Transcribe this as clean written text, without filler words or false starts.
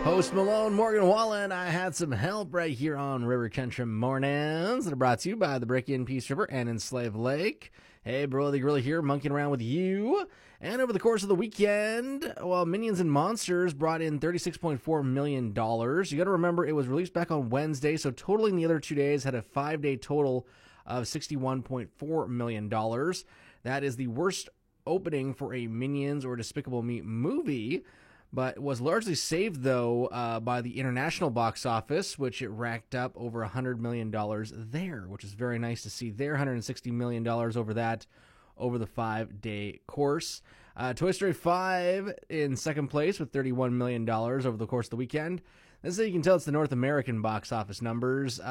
Post Malone, Morgan Wallen, I had some help right here on River Country Mornings that are brought to you by the Brick-In Peace River and Enslaved Lake. Hey, Bro the Gorilla here, monkeying around with you. And over the course of the weekend, Minions and Monsters brought in $36.4 million. You got to remember, it was released back on Wednesday, so totaling the other 2 days had a 5-day total of $61.4 million. That is the worst opening for a Minions or Despicable Me movie, but was largely saved, though, by the international box office, which it racked up over $100 million there, which is very nice to see there. $160 million over that over the 5-day course. Toy Story 5 in second place with $31 million over the course of the weekend. This is how you can tell it's the North American box office numbers.